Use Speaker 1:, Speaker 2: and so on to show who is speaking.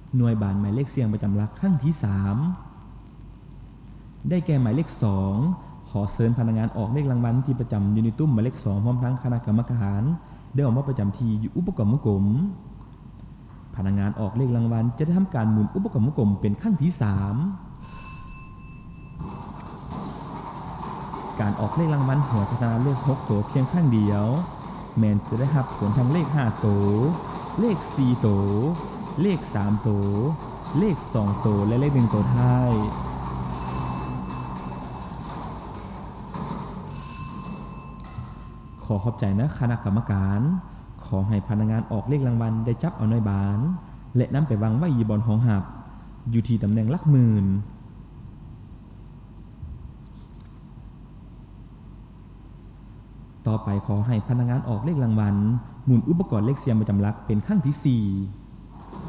Speaker 1: หน่วยบานหมายเลขเสียงประจำหลักครั้งที่3ได้แก่หมายเลข2ขอเชิญพนักงานออกเลขรางวัลที่ประจำอยู่ในตุ้มหมายเลข2พร้อมทั้งคณะกรรมการได้ออกมาประจำที่อยู่อุปกรณ์มุกลมพนักงานออกเลขรางวัลจะได้ทำการหมุนอุปกรณ์มุกลมเป็นครั้งที่3การออกเลขรางวัลหัวชนะเลข6ตัวเพียงครั้งเดียวแมนจะได้รับผลทั้งเลข5ตัวเลข4ตัวเลข3ตัวเลข2ตัวและเลข1ตัวท้ายขอขอบใจนะคณะกรรมการขอให้พนักงานออกเลขรางวัลได้จับเอาหน่วยบานและนำไปวางไว้ยีบอนห้องหับอยู่ที่ตำแหน่งหลักหมื่นต่อไปขอให้พนักงานออกเลขรางวัลหมุนอุปกรณ์เลขเสียงประจำหลักเป็นครั้งที่4